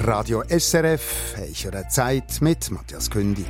Radio SRF, «Heichere Zeit» mit Matthias Kündig.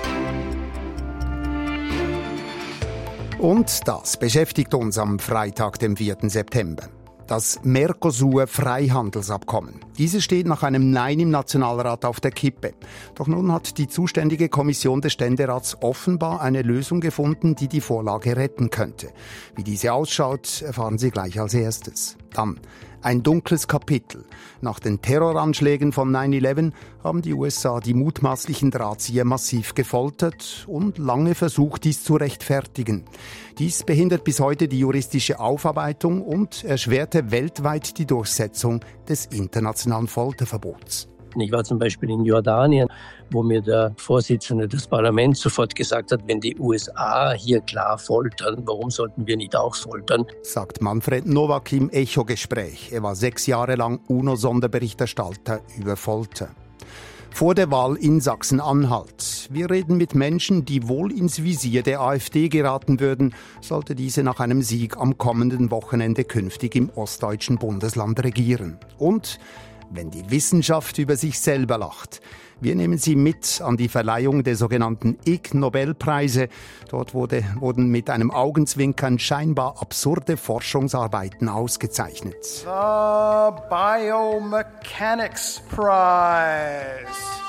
Und das beschäftigt uns am Freitag, dem 4. September. Das Mercosur-Freihandelsabkommen. Dieses steht nach einem Nein im Nationalrat auf der Kippe. Doch nun hat die zuständige Kommission des Ständerats offenbar eine Lösung gefunden, die die Vorlage retten könnte. Wie diese ausschaut, erfahren Sie gleich als erstes. Dann ein dunkles Kapitel. Nach den Terroranschlägen von 9/11 haben die USA die mutmaßlichen Drahtzieher massiv gefoltert und lange versucht, dies zu rechtfertigen. Dies behindert bis heute die juristische Aufarbeitung und erschwerte weltweit die Durchsetzung des internationalen Folterverbots. Ich war zum Beispiel in Jordanien, wo mir der Vorsitzende des Parlaments sofort gesagt hat, wenn die USA hier klar foltern, warum sollten wir nicht auch foltern? Sagt Manfred Nowak im Echo-Gespräch. Er war 6 Jahre lang UNO-Sonderberichterstatter über Folter. Vor der Wahl in Sachsen-Anhalt. Wir reden mit Menschen, die wohl ins Visier der AfD geraten würden, sollte diese nach einem Sieg am kommenden Wochenende künftig im ostdeutschen Bundesland regieren. Und wenn die Wissenschaft über sich selber lacht. Wir nehmen Sie mit an die Verleihung der sogenannten Ig-Nobelpreise. Dort wurden mit einem Augenzwinkern scheinbar absurde Forschungsarbeiten ausgezeichnet. The Biomechanics Prize.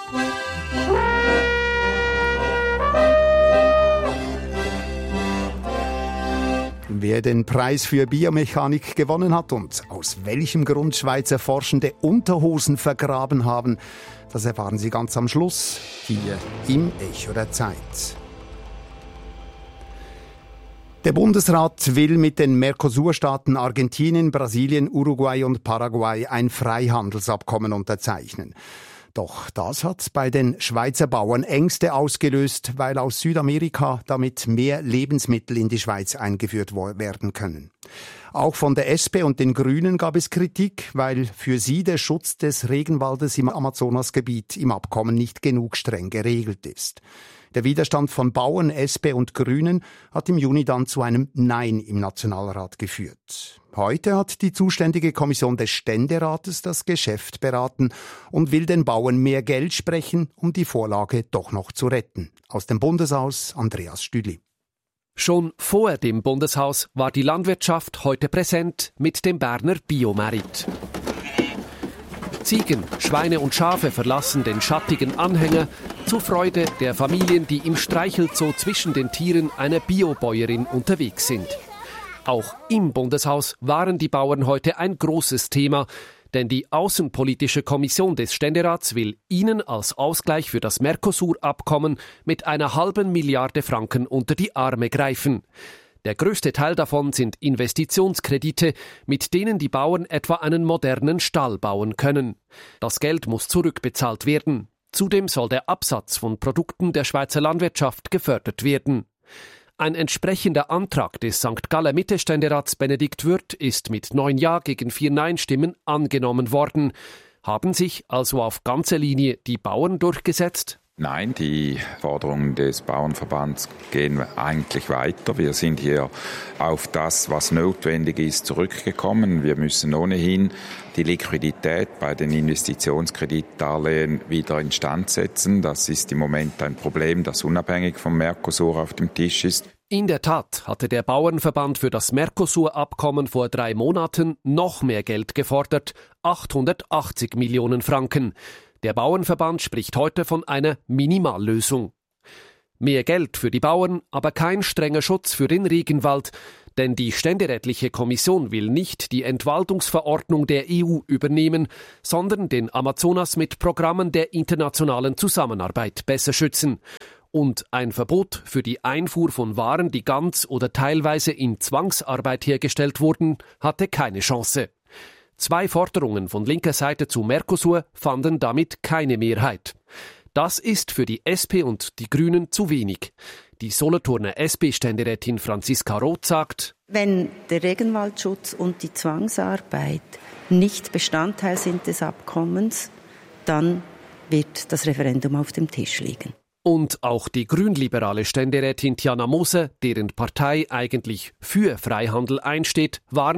Wer den Preis für Biomechanik gewonnen hat und aus welchem Grund Schweizer Forschende Unterhosen vergraben haben, das erfahren Sie ganz am Schluss, hier im Echo der Zeit. Der Bundesrat will mit den Mercosur-Staaten Argentinien, Brasilien, Uruguay und Paraguay ein Freihandelsabkommen unterzeichnen. Doch das hat bei den Schweizer Bauern Ängste ausgelöst, weil aus Südamerika damit mehr Lebensmittel in die Schweiz eingeführt werden können. Auch von der SP und den Grünen gab es Kritik, weil für sie der Schutz des Regenwaldes im Amazonasgebiet im Abkommen nicht genug streng geregelt ist. Der Widerstand von Bauern, SP und Grünen hat im Juni dann zu einem Nein im Nationalrat geführt. Heute hat die zuständige Kommission des Ständerates das Geschäft beraten und will den Bauern mehr Geld sprechen, um die Vorlage doch noch zu retten. Aus dem Bundeshaus Andreas Stüdli. Schon vor dem Bundeshaus war die Landwirtschaft heute präsent mit dem Berner Biomerit. Ziegen, Schweine und Schafe verlassen den schattigen Anhänger zur Freude der Familien, die im Streichelzoo zwischen den Tieren einer Biobäuerin unterwegs sind. Auch im Bundeshaus waren die Bauern heute ein großes Thema, denn die Außenpolitische Kommission des Ständerats will ihnen als Ausgleich für das Mercosur-Abkommen mit einer halben Milliarde Franken unter die Arme greifen. Der größte Teil davon sind Investitionskredite, mit denen die Bauern etwa einen modernen Stall bauen können. Das Geld muss zurückbezahlt werden. Zudem soll der Absatz von Produkten der Schweizer Landwirtschaft gefördert werden. Ein entsprechender Antrag des St. Galler Mitte-Ständerats Benedikt Würth ist mit 9 Ja gegen 4 Nein-Stimmen angenommen worden. Haben sich also auf ganzer Linie die Bauern durchgesetzt? Nein, die Forderungen des Bauernverbands gehen eigentlich weiter. Wir sind hier auf das, was notwendig ist, zurückgekommen. Wir müssen ohnehin die Liquidität bei den Investitionskreditdarlehen wieder instand setzen. Das ist im Moment ein Problem, das unabhängig vom Mercosur auf dem Tisch ist. In der Tat hatte der Bauernverband für das Mercosur-Abkommen vor 3 Monaten noch mehr Geld gefordert, 880 Millionen Franken. Der Bauernverband spricht heute von einer Minimallösung. Mehr Geld für die Bauern, aber kein strenger Schutz für den Regenwald, denn die Ständerätliche Kommission will nicht die Entwaldungsverordnung der EU übernehmen, sondern den Amazonas mit Programmen der internationalen Zusammenarbeit besser schützen. Und ein Verbot für die Einfuhr von Waren, die ganz oder teilweise in Zwangsarbeit hergestellt wurden, hatte keine Chance. 2 Forderungen von linker Seite zu Mercosur fanden damit keine Mehrheit. Das ist für die SP und die Grünen zu wenig. Die Solothurner SP-Ständerätin Franziska Roth sagt: Wenn der Regenwaldschutz und die Zwangsarbeit nicht Bestandteil sind des Abkommens, dann wird das Referendum auf dem Tisch liegen. Und auch die grünliberale Ständerätin Tiana Moser, deren Partei eigentlich für Freihandel einsteht, warnt: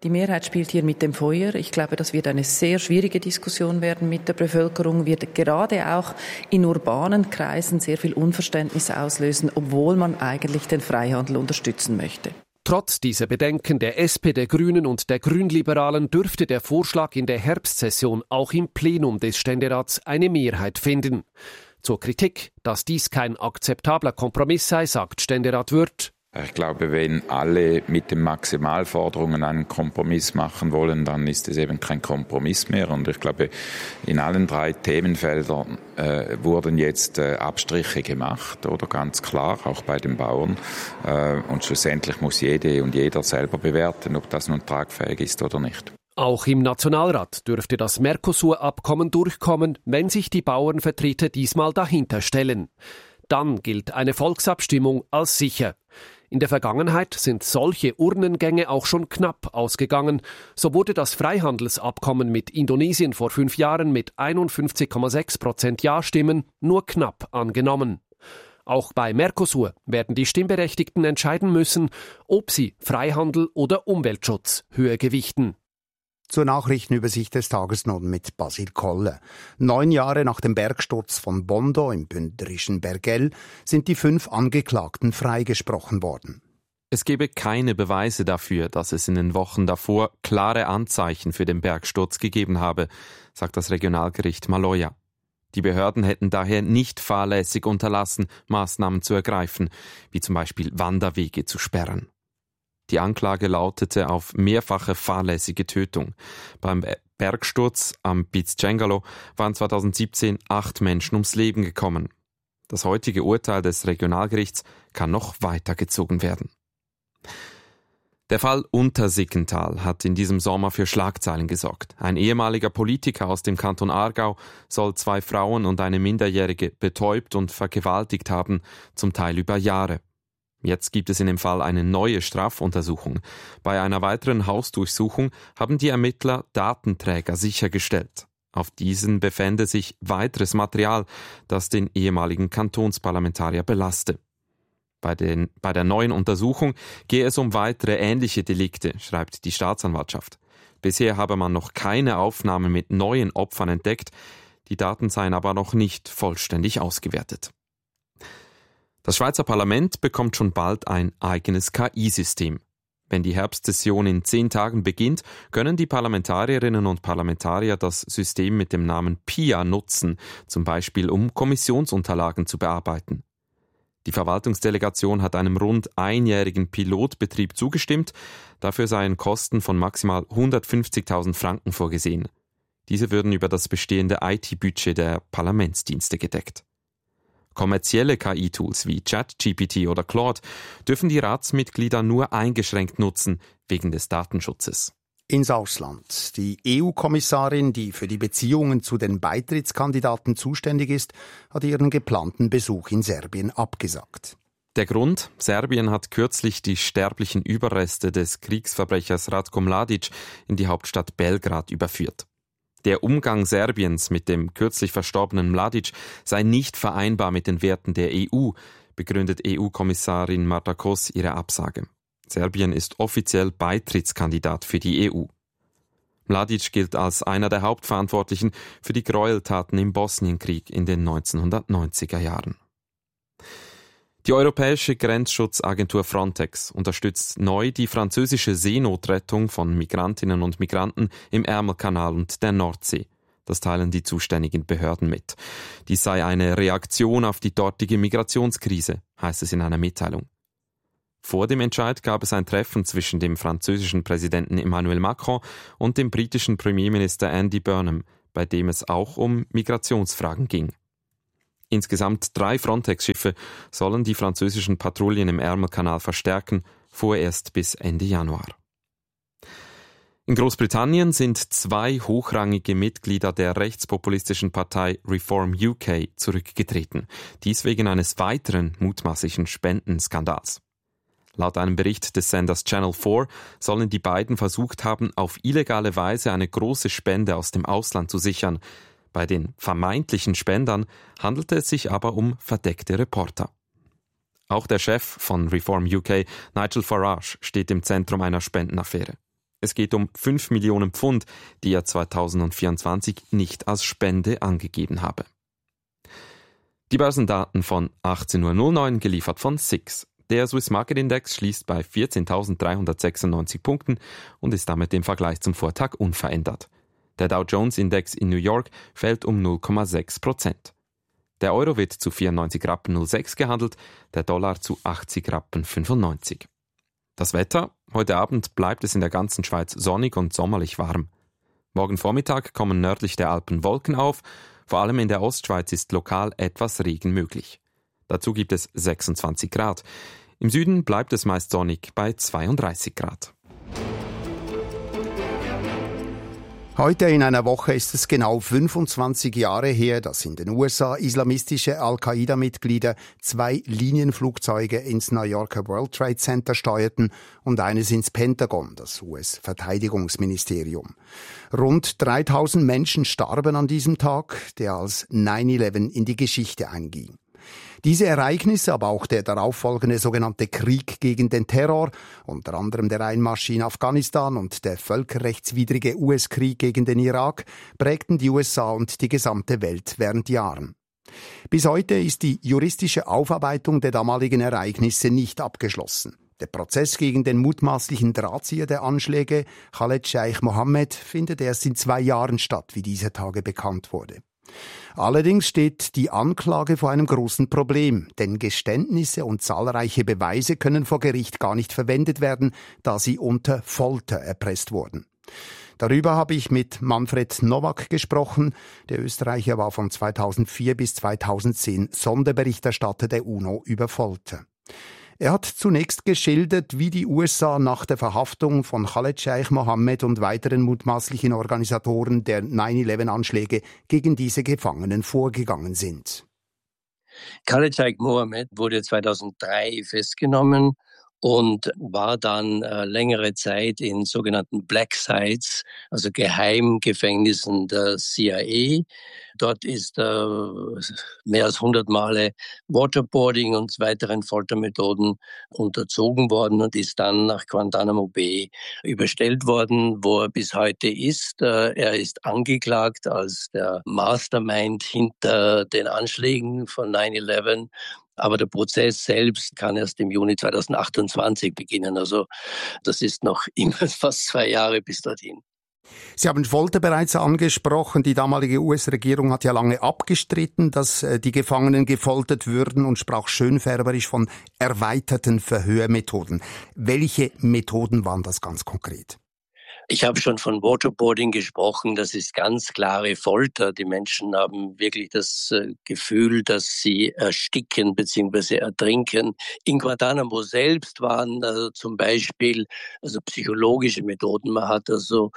Die Mehrheit spielt hier mit dem Feuer. Ich glaube, das wird eine sehr schwierige Diskussion werden mit der Bevölkerung, wird gerade auch in urbanen Kreisen sehr viel Unverständnis auslösen, obwohl man eigentlich den Freihandel unterstützen möchte. Trotz dieser Bedenken der SP, der Grünen und der Grünliberalen dürfte der Vorschlag in der Herbstsession auch im Plenum des Ständerats eine Mehrheit finden. Zur Kritik, dass dies kein akzeptabler Kompromiss sei, sagt Ständerat Würth: Ich glaube, wenn alle mit den Maximalforderungen einen Kompromiss machen wollen, dann ist es eben kein Kompromiss mehr. Und ich glaube, in allen 3 Themenfeldern wurden jetzt Abstriche gemacht, oder ganz klar, auch bei den Bauern. Und schlussendlich muss jede und jeder selber bewerten, ob das nun tragfähig ist oder nicht. Auch im Nationalrat dürfte das Mercosur-Abkommen durchkommen, wenn sich die Bauernvertreter diesmal dahinter stellen. Dann gilt eine Volksabstimmung als sicher. In der Vergangenheit sind solche Urnengänge auch schon knapp ausgegangen. So wurde das Freihandelsabkommen mit Indonesien vor 5 Jahren mit 51,6% Ja-Stimmen nur knapp angenommen. Auch bei Mercosur werden die Stimmberechtigten entscheiden müssen, ob sie Freihandel oder Umweltschutz höher gewichten. Zur Nachrichtenübersicht des Tages nun mit Basil Kolle. 9 Jahre nach dem Bergsturz von Bondo im bündnerischen Bergell sind die 5 Angeklagten freigesprochen worden. Es gebe keine Beweise dafür, dass es in den Wochen davor klare Anzeichen für den Bergsturz gegeben habe, sagt das Regionalgericht Maloja. Die Behörden hätten daher nicht fahrlässig unterlassen, Maßnahmen zu ergreifen, wie zum Beispiel Wanderwege zu sperren. Die Anklage lautete auf mehrfache fahrlässige Tötung. Beim Bergsturz am Piz Cengalo waren 2017 8 Menschen ums Leben gekommen. Das heutige Urteil des Regionalgerichts kann noch weitergezogen werden. Der Fall Untersiggenthal hat in diesem Sommer für Schlagzeilen gesorgt. Ein ehemaliger Politiker aus dem Kanton Aargau soll 2 Frauen und eine Minderjährige betäubt und vergewaltigt haben, zum Teil über Jahre. Jetzt gibt es in dem Fall eine neue Strafuntersuchung. Bei einer weiteren Hausdurchsuchung haben die Ermittler Datenträger sichergestellt. Auf diesen befände sich weiteres Material, das den ehemaligen Kantonsparlamentarier belaste. Bei der neuen Untersuchung gehe es um weitere ähnliche Delikte, schreibt die Staatsanwaltschaft. Bisher habe man noch keine Aufnahmen mit neuen Opfern entdeckt, die Daten seien aber noch nicht vollständig ausgewertet. Das Schweizer Parlament bekommt schon bald ein eigenes KI-System. Wenn die Herbstsession in 10 Tagen beginnt, können die Parlamentarierinnen und Parlamentarier das System mit dem Namen PIA nutzen, zum Beispiel um Kommissionsunterlagen zu bearbeiten. Die Verwaltungsdelegation hat einem rund 1-jährigen Pilotbetrieb zugestimmt. Dafür seien Kosten von maximal 150.000 Franken vorgesehen. Diese würden über das bestehende IT-Budget der Parlamentsdienste gedeckt. Kommerzielle KI-Tools wie ChatGPT oder Claude dürfen die Ratsmitglieder nur eingeschränkt nutzen, wegen des Datenschutzes. Ins Ausland. Die EU-Kommissarin, die für die Beziehungen zu den Beitrittskandidaten zuständig ist, hat ihren geplanten Besuch in Serbien abgesagt. Der Grund? Serbien hat kürzlich die sterblichen Überreste des Kriegsverbrechers Ratko Mladic in die Hauptstadt Belgrad überführt. Der Umgang Serbiens mit dem kürzlich verstorbenen Mladic sei nicht vereinbar mit den Werten der EU, begründet EU-Kommissarin Marta Kos ihre Absage. Serbien ist offiziell Beitrittskandidat für die EU. Mladic gilt als einer der Hauptverantwortlichen für die Gräueltaten im Bosnienkrieg in den 1990er Jahren. Die europäische Grenzschutzagentur Frontex unterstützt neu die französische Seenotrettung von Migrantinnen und Migranten im Ärmelkanal und der Nordsee. Das teilen die zuständigen Behörden mit. Dies sei eine Reaktion auf die dortige Migrationskrise, heißt es in einer Mitteilung. Vor dem Entscheid gab es ein Treffen zwischen dem französischen Präsidenten Emmanuel Macron und dem britischen Premierminister Andy Burnham, bei dem es auch um Migrationsfragen ging. Insgesamt 3 Frontex-Schiffe sollen die französischen Patrouillen im Ärmelkanal verstärken, vorerst bis Ende Januar. In Großbritannien sind 2 hochrangige Mitglieder der rechtspopulistischen Partei Reform UK zurückgetreten, dies wegen eines weiteren mutmaßlichen Spendenskandals. Laut einem Bericht des Senders Channel 4 sollen die beiden versucht haben, auf illegale Weise eine große Spende aus dem Ausland zu sichern. Bei den vermeintlichen Spendern handelte es sich aber um verdeckte Reporter. Auch der Chef von Reform UK, Nigel Farage, steht im Zentrum einer Spendenaffäre. Es geht um 5 Millionen Pfund, die er 2024 nicht als Spende angegeben habe. Die Börsendaten von 18.09 Uhr geliefert von SIX. Der Swiss Market Index schließt bei 14.396 Punkten und ist damit im Vergleich zum Vortag unverändert. Der Dow Jones Index in New York fällt um 0,6%. Der Euro wird zu 94,06 Rappen gehandelt, der Dollar zu 80,95 Rappen. Das Wetter? Heute Abend bleibt es in der ganzen Schweiz sonnig und sommerlich warm. Morgen Vormittag kommen nördlich der Alpen Wolken auf, vor allem in der Ostschweiz ist lokal etwas Regen möglich. Dazu gibt es 26 Grad. Im Süden bleibt es meist sonnig bei 32 Grad. Heute in einer Woche ist es genau 25 Jahre her, dass in den USA islamistische Al-Qaida-Mitglieder 2 Linienflugzeuge ins New Yorker World Trade Center steuerten und eines ins Pentagon, das US-Verteidigungsministerium. Rund 3000 Menschen starben an diesem Tag, der als 9/11 in die Geschichte einging. Diese Ereignisse, aber auch der darauffolgende sogenannte Krieg gegen den Terror, unter anderem der Einmarsch in Afghanistan und der völkerrechtswidrige US-Krieg gegen den Irak, prägten die USA und die gesamte Welt während Jahren. Bis heute ist die juristische Aufarbeitung der damaligen Ereignisse nicht abgeschlossen. Der Prozess gegen den mutmaßlichen Drahtzieher der Anschläge, Khaled Sheikh Mohammed, findet erst in 2 Jahren statt, wie diese Tage bekannt wurde. Allerdings steht die Anklage vor einem großen Problem, denn Geständnisse und zahlreiche Beweise können vor Gericht gar nicht verwendet werden, da sie unter Folter erpresst wurden. Darüber habe ich mit Manfred Nowak gesprochen. Der Österreicher war von 2004 bis 2010 Sonderberichterstatter der UNO über Folter. Er hat zunächst geschildert, wie die USA nach der Verhaftung von Khaled Sheikh Mohammed und weiteren mutmaßlichen Organisatoren der 9/11-Anschläge gegen diese Gefangenen vorgegangen sind. Khaled Sheikh Mohammed wurde 2003 festgenommen und war dann längere Zeit in sogenannten Black Sites, also Geheimgefängnissen der CIA. Dort ist mehr als 100 Male Waterboarding und weiteren Foltermethoden unterzogen worden und ist dann nach Guantanamo Bay überstellt worden, wo er bis heute ist. Er ist angeklagt als der Mastermind hinter den Anschlägen von 9/11. Aber der Prozess selbst kann erst im Juni 2028 beginnen. Also das ist noch immer fast 2 Jahre bis dorthin. Sie haben Folter bereits angesprochen. Die damalige US-Regierung hat ja lange abgestritten, dass die Gefangenen gefoltert würden und sprach schönfärberisch von erweiterten Verhörmethoden. Welche Methoden waren das ganz konkret? Ich habe schon von Waterboarding gesprochen. Das ist ganz klare Folter. Die Menschen haben wirklich das Gefühl, dass sie ersticken bzw. ertrinken. In Guantanamo selbst waren zum Beispiel psychologische Methoden. Man hat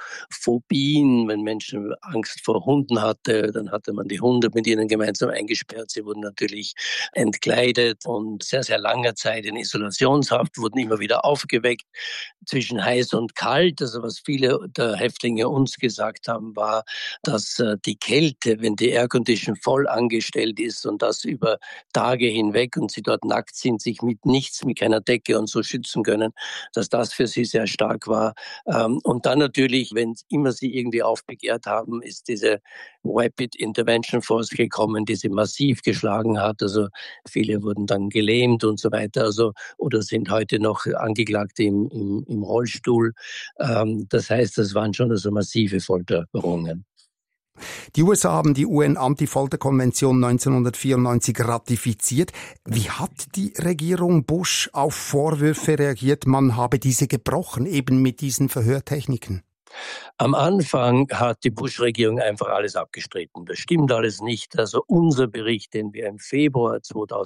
Phobien, wenn Menschen Angst vor Hunden hatte, dann hatte man die Hunde mit ihnen gemeinsam eingesperrt. Sie wurden natürlich entkleidet und sehr, sehr langer Zeit in Isolationshaft, wurden immer wieder aufgeweckt zwischen heiß und kalt. Also was viele der Häftlinge uns gesagt haben, war, dass die Kälte, wenn die Aircondition voll angestellt ist und das über Tage hinweg und sie dort nackt sind, sich mit nichts, mit keiner Decke und so schützen können, dass das für sie sehr stark war. Und dann natürlich, wenn immer sie irgendwie aufbegehrt haben, ist diese Rapid Intervention Force gekommen, die sie massiv geschlagen hat. Also viele wurden dann gelähmt und so weiter, oder sind heute noch Angeklagte im Rollstuhl. Das heißt, das waren schon massive Folterungen. Die USA haben die UN-Anti-Folter-Konvention 1994 ratifiziert. Wie hat die Regierung Bush auf Vorwürfe reagiert, man habe diese gebrochen, eben mit diesen Verhörtechniken? Am Anfang hat die Bush-Regierung einfach alles abgestritten. Das stimmt alles nicht. Also unser Bericht, den wir im Februar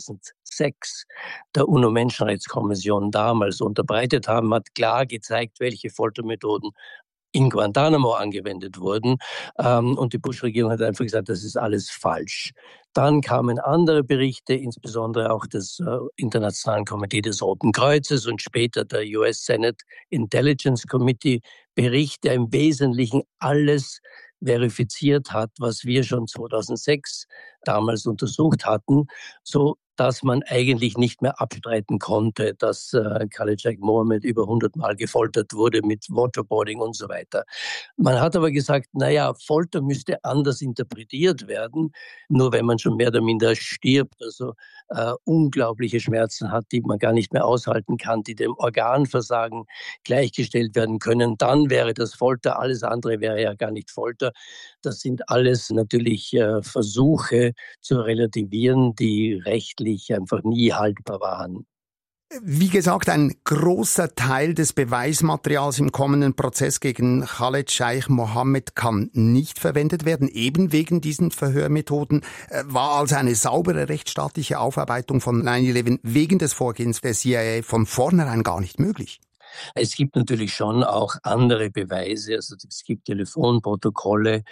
2006 der UNO-Menschenrechtskommission damals unterbreitet haben, hat klar gezeigt, welche Foltermethoden in Guantanamo angewendet wurden. Und die Bush-Regierung hat einfach gesagt, das ist alles falsch. Dann kamen andere Berichte, insbesondere auch des Internationalen Komitee des Roten Kreuzes und später der US Senate Intelligence Committee Bericht, der im Wesentlichen alles verifiziert hat, was wir schon 2006 damals untersucht hatten, so dass man eigentlich nicht mehr abstreiten konnte, dass Khalid Sheikh Mohammed über 100 Mal gefoltert wurde mit Waterboarding und so weiter. Man hat aber gesagt, Folter müsste anders interpretiert werden, nur wenn man schon mehr oder minder stirbt, also unglaubliche Schmerzen hat, die man gar nicht mehr aushalten kann, die dem Organversagen gleichgestellt werden können, dann wäre das Folter, alles andere wäre ja gar nicht Folter. Das sind alles natürlich Versuche zu relativieren, die rechtlich einfach nie haltbar waren. Wie gesagt, ein großer Teil des Beweismaterials im kommenden Prozess gegen Khalid Sheikh Mohammed kann nicht verwendet werden, eben wegen diesen Verhörmethoden. War also eine saubere rechtsstaatliche Aufarbeitung von 9/11 wegen des Vorgehens der CIA von vornherein gar nicht möglich? Es gibt natürlich schon auch andere Beweise, also es gibt Telefonprotokolle,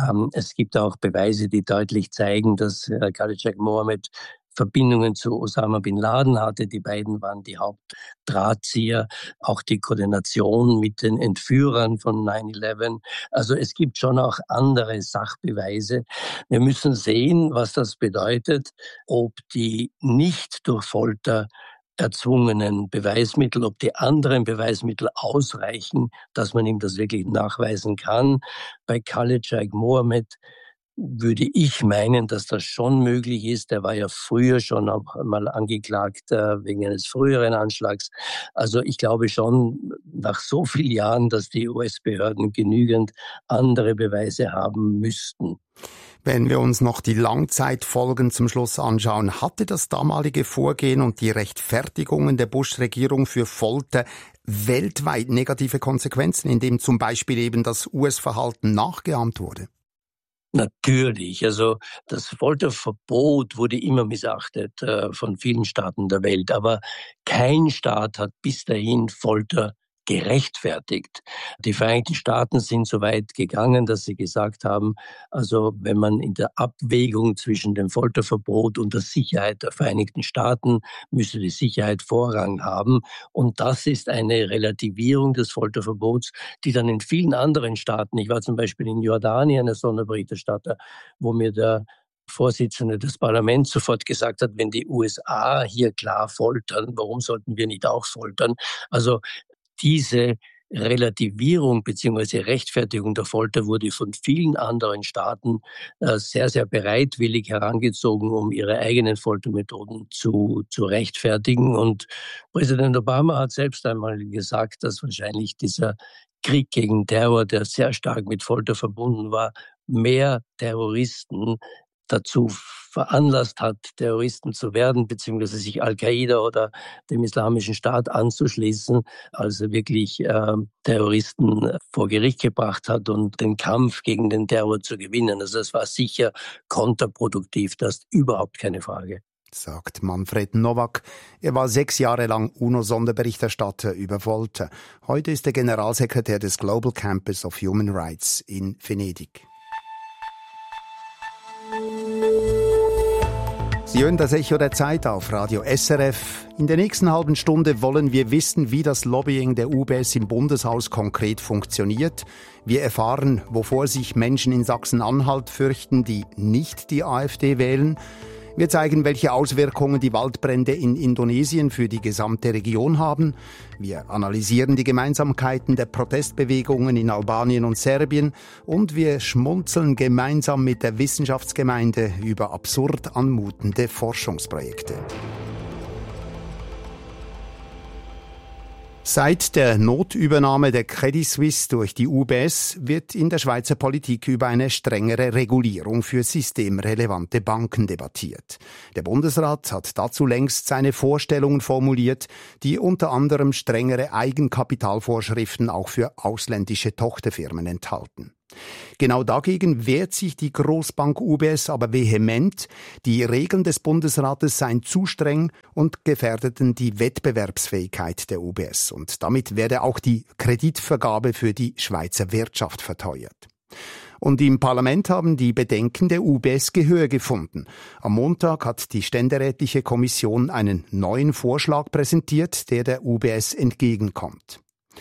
es gibt auch Beweise, die deutlich zeigen, dass Khalid Sheikh Mohammed Verbindungen zu Osama bin Laden hatte. Die beiden waren die Hauptdrahtzieher, auch die Koordination mit den Entführern von 9/11. Also es gibt schon auch andere Sachbeweise. Wir müssen sehen, was das bedeutet, ob die nicht durch Folter erzwungenen Beweismittel, ob die anderen Beweismittel ausreichen, dass man ihm das wirklich nachweisen kann. Bei Khalid Sheikh Mohammed würde ich meinen, dass das schon möglich ist. Er war ja früher schon auch mal angeklagt wegen eines früheren Anschlags. Also ich glaube schon nach so vielen Jahren, dass die US-Behörden genügend andere Beweise haben müssten. Wenn wir uns noch die Langzeitfolgen zum Schluss anschauen, hatte das damalige Vorgehen und die Rechtfertigungen der Bush-Regierung für Folter weltweit negative Konsequenzen, indem zum Beispiel eben das US-Verhalten nachgeahmt wurde? Natürlich, also das Folterverbot wurde immer missachtet von vielen Staaten der Welt, aber kein Staat hat bis dahin Folter gerechtfertigt. Die Vereinigten Staaten sind so weit gegangen, dass sie gesagt haben, also wenn man in der Abwägung zwischen dem Folterverbot und der Sicherheit der Vereinigten Staaten müsse die Sicherheit Vorrang haben. Und das ist eine Relativierung des Folterverbots, die dann in vielen anderen Staaten, ich war zum Beispiel in Jordanien als Sonderberichterstatter, wo mir der Vorsitzende des Parlaments sofort gesagt hat, wenn die USA hier klar foltern, warum sollten wir nicht auch foltern? Also diese Relativierung bzw. Rechtfertigung der Folter wurde von vielen anderen Staaten sehr, sehr bereitwillig herangezogen, um ihre eigenen Foltermethoden zu rechtfertigen. Und Präsident Obama hat selbst einmal gesagt, dass wahrscheinlich dieser Krieg gegen Terror, der sehr stark mit Folter verbunden war, mehr Terroristen dazu veranlasst hat, Terroristen zu werden, beziehungsweise sich Al-Qaida oder dem Islamischen Staat anzuschließen, als er wirklich Terroristen vor Gericht gebracht hat und den Kampf gegen den Terror zu gewinnen. Also es war sicher kontraproduktiv, das ist überhaupt keine Frage. Sagt Manfred Nowak. Er war 6 Jahre lang UNO-Sonderberichterstatter über Folter. Heute ist er Generalsekretär des Global Campus of Human Rights in Venedig. Sie hören das Echo der Zeit auf Radio SRF. In der nächsten halben Stunde wollen wir wissen, wie das Lobbying der UBS im Bundeshaus konkret funktioniert. Wir erfahren, wovor sich Menschen in Sachsen-Anhalt fürchten, die nicht die AfD wählen. Wir zeigen, welche Auswirkungen die Waldbrände in Indonesien für die gesamte Region haben. Wir analysieren die Gemeinsamkeiten der Protestbewegungen in Albanien und Serbien. Und wir schmunzeln gemeinsam mit der Wissenschaftsgemeinde über absurd anmutende Forschungsprojekte. Seit der Notübernahme der Credit Suisse durch die UBS wird in der Schweizer Politik über eine strengere Regulierung für systemrelevante Banken debattiert. Der Bundesrat hat dazu längst seine Vorstellungen formuliert, die unter anderem strengere Eigenkapitalvorschriften auch für ausländische Tochterfirmen enthalten. Genau dagegen wehrt sich die Großbank UBS aber vehement. Die Regeln des Bundesrates seien zu streng und gefährdeten die Wettbewerbsfähigkeit der UBS. Und damit werde auch die Kreditvergabe für die Schweizer Wirtschaft verteuert. Und im Parlament haben die Bedenken der UBS Gehör gefunden. Am Montag hat die Ständerätliche Kommission einen neuen Vorschlag präsentiert, der UBS entgegenkommt.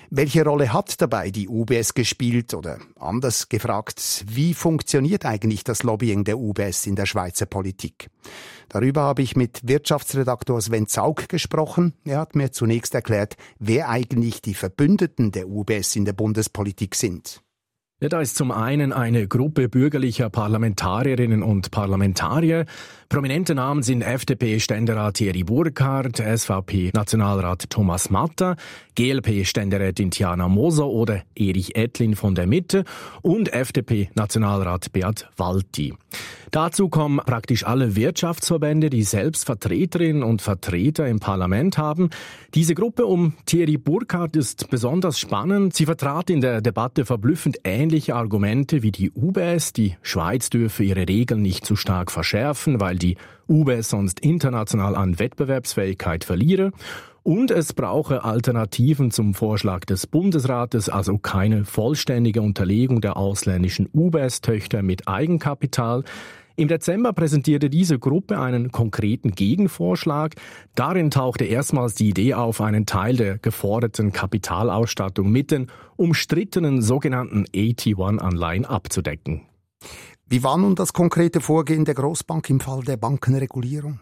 Welche Rolle hat dabei die UBS gespielt? Oder anders gefragt, wie funktioniert eigentlich das Lobbying der UBS in der Schweizer Politik? Darüber habe ich mit Wirtschaftsredaktor Sven Zaug gesprochen. Er hat mir zunächst erklärt, wer eigentlich die Verbündeten der UBS in der Bundespolitik sind. Ja, da ist zum einen eine Gruppe bürgerlicher Parlamentarierinnen und Parlamentarier. Prominente Namen sind FDP-Ständerat Thierry Burkhardt, SVP-Nationalrat Thomas Matter, GLP-Ständerätin Tiana Moser oder Erich Ettlin von der Mitte und FDP-Nationalrat Beat Walti. Dazu kommen praktisch alle Wirtschaftsverbände, die selbst Vertreterinnen und Vertreter im Parlament haben. Diese Gruppe um Thierry Burkhardt ist besonders spannend. Sie vertrat in der Debatte verblüffend ähnliche Argumente wie die UBS. Die Schweiz dürfe ihre Regeln nicht zu stark verschärfen, weil die UBS sonst international an Wettbewerbsfähigkeit verliere. Und es brauche Alternativen zum Vorschlag des Bundesrates, also keine vollständige Unterlegung der ausländischen UBS-Töchter mit Eigenkapital. Im Dezember präsentierte diese Gruppe einen konkreten Gegenvorschlag. Darin tauchte erstmals die Idee auf, einen Teil der geforderten Kapitalausstattung mit den umstrittenen sogenannten AT1-Anleihen abzudecken. Wie war nun das konkrete Vorgehen der Grossbank im Fall der Bankenregulierung?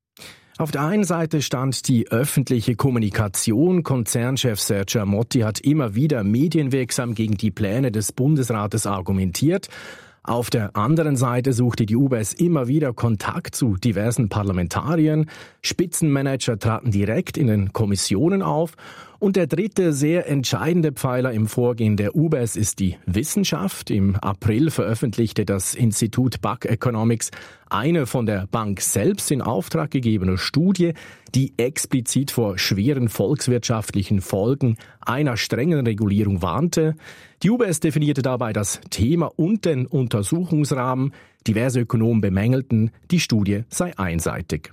Auf der einen Seite stand die öffentliche Kommunikation. Konzernchef Sergio Motti hat immer wieder medienwirksam gegen die Pläne des Bundesrates argumentiert. Auf der anderen Seite suchte die UBS immer wieder Kontakt zu diversen Parlamentariern. Spitzenmanager traten direkt in den Kommissionen auf. Und der dritte sehr entscheidende Pfeiler im Vorgehen der UBS ist die Wissenschaft. Im April veröffentlichte das Institut BAC Economics eine von der Bank selbst in Auftrag gegebene Studie, die explizit vor schweren volkswirtschaftlichen Folgen einer strengen Regulierung warnte. Die UBS definierte dabei das Thema und den Untersuchungsrahmen. Diverse Ökonomen bemängelten, die Studie sei einseitig.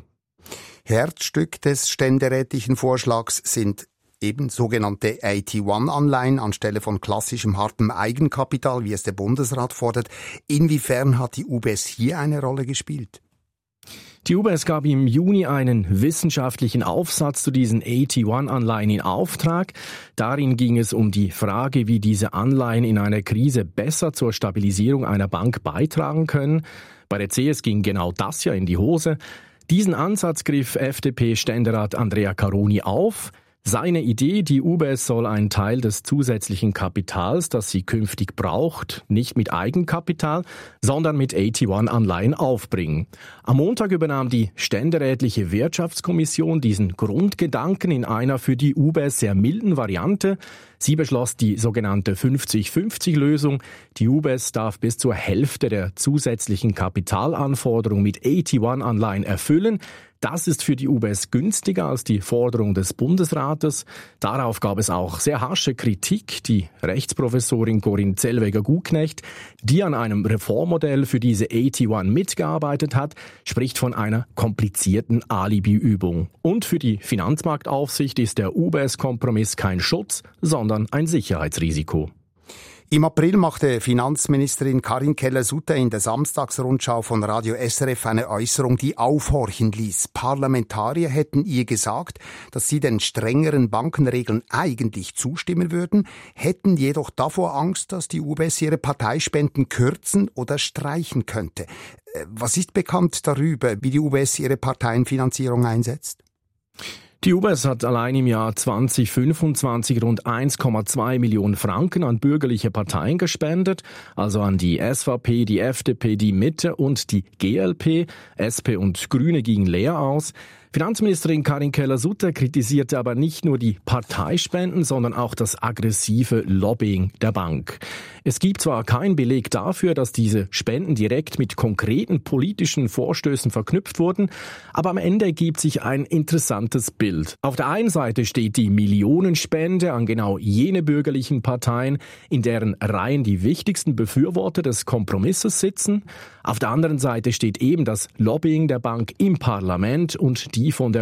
Herzstück des ständerätlichen Vorschlags sind eben sogenannte AT1-Anleihen anstelle von klassischem hartem Eigenkapital, wie es der Bundesrat fordert. Inwiefern hat die UBS hier eine Rolle gespielt? Die UBS gab im Juni einen wissenschaftlichen Aufsatz zu diesen AT1-Anleihen in Auftrag. Darin ging es um die Frage, wie diese Anleihen in einer Krise besser zur Stabilisierung einer Bank beitragen können. Bei der CS ging genau das ja in die Hose. Diesen Ansatz griff FDP-Ständerat Andrea Caroni auf. Seine Idee, die UBS soll einen Teil des zusätzlichen Kapitals, das sie künftig braucht, nicht mit Eigenkapital, sondern mit AT1-Anleihen aufbringen. Am Montag übernahm die ständerätliche Wirtschaftskommission diesen Grundgedanken in einer für die UBS sehr milden Variante. Sie beschloss die sogenannte 50-50-Lösung. Die UBS darf bis zur Hälfte der zusätzlichen Kapitalanforderung mit AT1-Anleihen erfüllen. Das ist für die UBS günstiger als die Forderung des Bundesrates. Darauf gab es auch sehr harsche Kritik. Die Rechtsprofessorin Corinne Zellweger-Guknecht, die an einem Reformmodell für diese AT1 mitgearbeitet hat, spricht von einer komplizierten Alibi-Übung. Und für die Finanzmarktaufsicht ist der UBS-Kompromiss kein Schutz, sondern ein Sicherheitsrisiko. Im April machte Finanzministerin Karin Keller-Sutter in der Samstagsrundschau von Radio SRF eine Äußerung, die aufhorchen ließ. Parlamentarier hätten ihr gesagt, dass sie den strengeren Bankenregeln eigentlich zustimmen würden, hätten jedoch davor Angst, dass die UBS ihre Parteispenden kürzen oder streichen könnte. Was ist bekannt darüber, wie die UBS ihre Parteienfinanzierung einsetzt? Die UBS hat allein im Jahr 2025 rund 1,2 Millionen Franken an bürgerliche Parteien gespendet, also an die SVP, die FDP, die Mitte und die GLP. SP und Grüne gingen leer aus. Finanzministerin Karin Keller-Sutter kritisierte aber nicht nur die Parteispenden, sondern auch das aggressive Lobbying der Bank. Es gibt zwar keinen Beleg dafür, dass diese Spenden direkt mit konkreten politischen Vorstößen verknüpft wurden, aber am Ende ergibt sich ein interessantes Bild. Auf der einen Seite steht die Millionenspende an genau jene bürgerlichen Parteien, in deren Reihen die wichtigsten Befürworter des Kompromisses sitzen. Auf der anderen Seite steht eben das Lobbying der Bank im Parlament und die von der